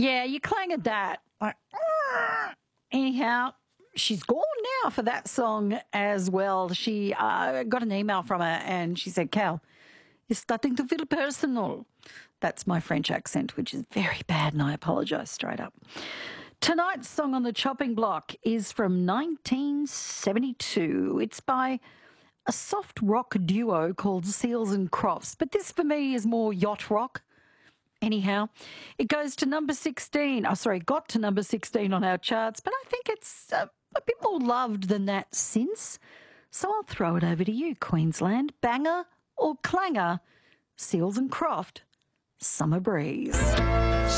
Yeah, you clanged that. Like, anyhow, she's gone now for that song as well. She got an email from her and she said, Cal, it's starting to feel personal. That's my French accent, which is very bad, and I apologise straight up. Tonight's song on the chopping block is from 1972. It's by a soft rock duo called Seals and Crofts, but this for me is more yacht rock. Anyhow, it goes to number 16. Got to number 16 on our charts, but I think it's a bit more loved than that since. So I'll throw it over to you, Queensland. Banger or clanger? Seals and Croft, Summer Breeze.